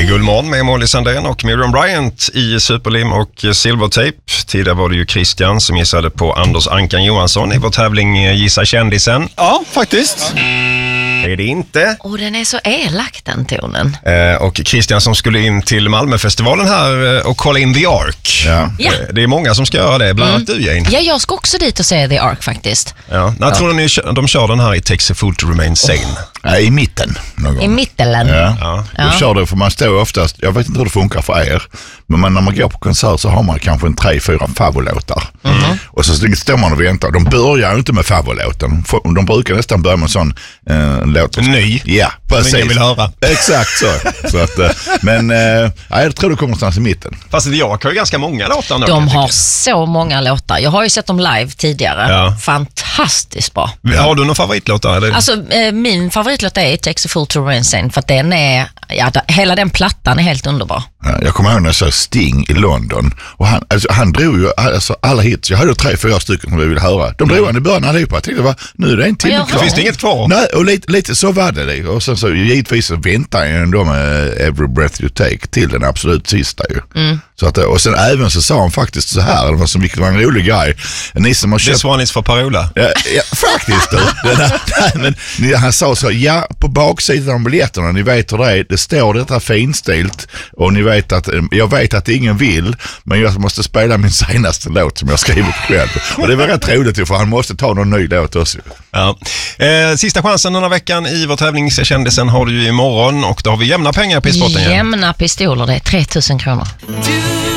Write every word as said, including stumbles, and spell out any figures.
är Guldmorgon med Molly Sandén och Miriam Bryant i Superlim och Silvertape. Tidigare var det ju Christian som gissade på Anders Ankan Johansson i vår tävling Gissa kändisen. Ja, faktiskt. Det är det inte. Och den är så elak, den tonen. Eh, och Christian som skulle in till Malmöfestivalen här och kolla in The Ark. Ja. Ja. Eh, det är många som ska göra det, bland annat mm. du, Jane. Ja, jag ska också dit och se The Ark faktiskt. Ja. När ja. tror ni de kör den här i Takes a Fool to Remain Sane? Oh. Ja, i mitten. Någon gång. I mittelen. Ja. Ja. Ja. Då kör det, för man står oftast, jag vet inte hur det funkar för er, men man, när man går på konsert så har man kanske en tre, fyra favoritlåtar. Mm. Och så står man och väntar. De börjar ju inte med favoritlåten. De brukar nästan börja med en sån eh, låt. Ny. Ja, precis. Ingen vill höra. Exakt så. så att, eh, men eh, ja, jag tror det kommer någonstans i mitten. Fast The Ark har ju ganska många låtar nu. De har så många låtar. Jag har ju sett dem live tidigare. Ja. Fantastiskt bra. Har du någon favoritlåt? Eller? Alltså, eh, min favoritlåt är It Takes a Fool to Remain Sane, för att den är, ja, hela den plattan är helt underbar. Ja, jag kommer ihåg när jag såg Sting i London och han, alltså, han drog ju alltså, alla hits. Jag hade tre, fyra stycken som vi ville höra. De drog mm. han i början allihopa. Jag tänkte, va, nu är det en timme kvar. Finns det inget kvar? Nej, och lite, lite så var det. Och sen så givetvis så väntar jag ändå med Every Breath You Take till den absolut sista ju. Mm. Så att, och sen även så sa han faktiskt så här, det var, som, vilket var en rolig grej. Ni som har köpt... This one is for Parola. Ja, ja, faktiskt. Då. Nej, men han sa så, ja, på baksidan av biljetterna, ni vet hur det är, det står detta finstilt och ni vet att, jag vet att ingen vill, men jag måste spela min senaste låt som jag skrivit själv. Och det var rätt roligt, för han måste ta någon ny låt också. Ja. Eh, sista chansen den här veckan i vår tävlingskändisen har du ju imorgon, och då har vi jämna pengar på spotten igen. Jämna pistoler, det är tre tusen kronor.